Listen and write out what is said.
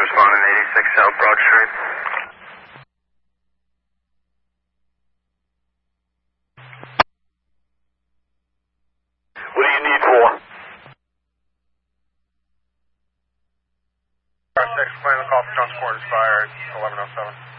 responding 86 South Broad Street. What do you need for? Car 6, claim the call for transport expired 1107.